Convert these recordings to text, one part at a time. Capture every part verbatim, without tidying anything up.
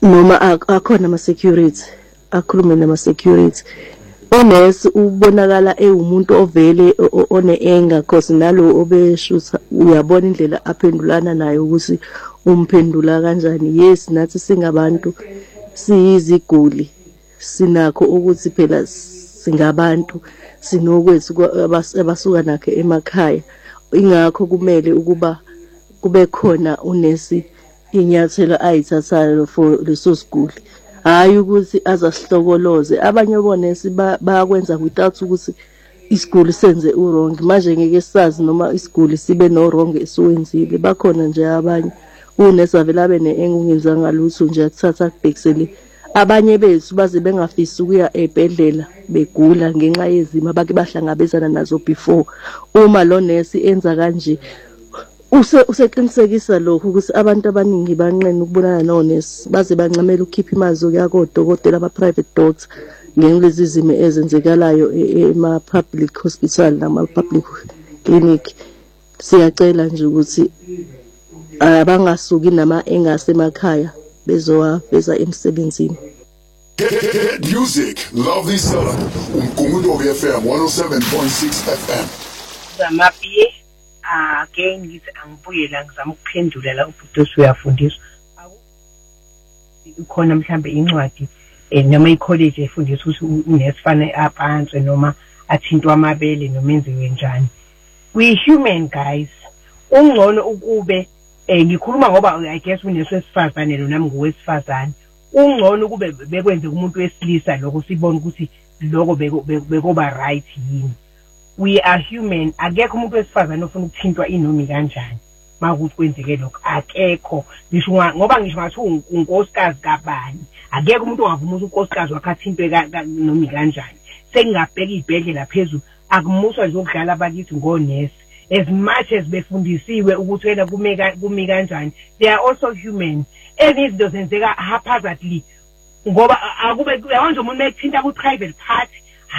noma akhona ama security akhulume nama security. Unesi ubonakala ewumuntu ovele one anger cause nalo obeshutha uyabona indlela aphendulana nayo ukuthi umphendula kanjani. Yes, nathi singabantu siyiziguli, sinakho ukuthi phela singabantu sinokwethu abasuka nakhe emakhaya. Ingakho kumele ukuba kube khona unesi inyathelo ayithathayo for leso siguli, hayi ukuthi azasihlokoloze. Abanye bonesi bayakwenza without ukuthi isiguli senze uwrong. Manje ngeke sazi noma isiguli sibe no wrong esiwenzile. Bakhona nje abanye unesi avela abe neengungenzanga lutho nje akuthatha kubhekisele. Abanye bethu baze bengafisi ukuya ebhedlela begula ngenxa yezimo abake bahlangabezana nazo before. Uma lo nesi enza kanje use useqinisekisa lokho ukuthi abantu abaningi banqena ukubonana no nesi, baze bancamela ukukhipha imali zokuya kodokotela aba private doctors ngenxa izimo ezenzekalayo ema public hospital nama public clinic. Siyacela nje ukuthi abangasuki nama engase emakhaya bezowa beza emsebenzini. Music, love this song. Umkhumbulo F M one oh seven point six F M. Zamapiye again ngithi angibuyela ngizama ukuphendula la ubhuti uyafundiswa. Ukhona mhlambe incwadi noma icollege efundisa ukuthi unesifana aphansi noma athintwa amabele noma enziwe njani. We human guys. Ungcono ukube eh ngikhuluma ngoba I guess unesifazane lo nami ngowesifazane. Ungcono ukube bekwenze umuntu wesilisa lokho sibone ukuthi lokho bekoba right yini. We are human. Akekho umuntu wesifazane ofuna ukuthintwa inomi kanjani. Makuthi kwenzeke lokho akekho. Ngisho ngoba ngisho ngathi unkosikazi kabani. Akekho umuntu ongavuma ukuthi unkosikazi wakhe athintwe nomi kanjani. Sengingabheka ibhedlela phezulu akumuswa nje ukudlala abakithi ngonesi. As much as befundisiwe ukuthi wena kumeka kumi kanjani, they are also human. Ezinto zenzeka haphazardly ngoba akube yonke umuntu ekuthinta ku private part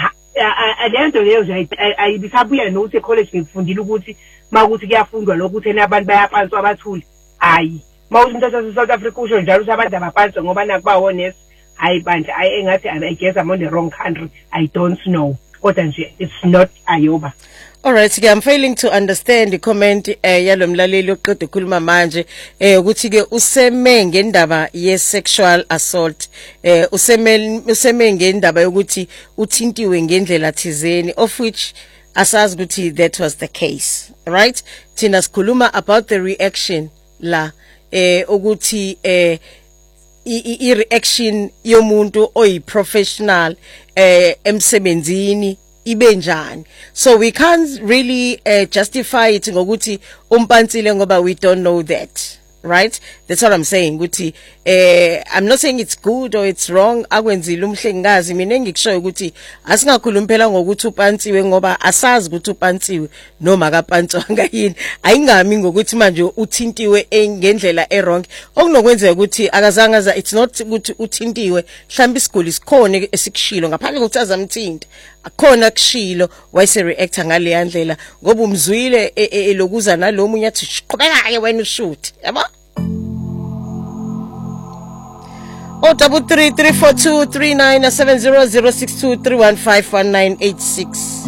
lento leyo nje ayibisabuya nokuthi ecollege ngifundile ukuthi makuthi kuyafundwa lokuthi abantu bayapanswa abathuli. Hayi mawuthi into yase South Africa usho njalo ukuthi abantu abapanswa ngoba nakuba honest. Hayi bandla engathi I guess I'm on the wrong country. I don't know. Kodwa nje it's not ayoba. All right, ke I'm failing to understand the comment eh yalomlaleli oqeda ukukhuluma manje eh ukuthi ke useme ngendaba ye sexual assault eh useme useme ngendaba yokuthi uthintiwe ngendlela thizeni of which asazi ukuthi that was the case, right? Thina sikhuluma about the reaction la eh ukuthi eh i reaction yomuntu oyi professional eh emsebenzini ibenjani. So we can't really uh, justify it ngokuthi umpantsile ngoba we don't know that, right? That's what I'm saying. Ukuthi eh I'm not saying it's good or it's wrong akwenzile umhlengikazi. Mina ngikusho ukuthi asingakhulumi phela ngokuthi upantsiwe ngoba asazi ukuthi upantsiwe noma kapantswanga yini. Ayingami ngokuthi manje uthintiwe ngendlela errong. Okunokwenzeka ukuthi akazangaza it's not ukuthi uthintiwe mhlawumbe isiguli sikhona esikushilo ngaphandle kokuthi azamthinta. Akhona kushilo wayese reactor ngale yandlela ngoba umzwile elokuza nalomunye athi qhubekaye wena ushoot yabo. Oh double three three four two three nine seven zero zero six two three one five one nine eight six.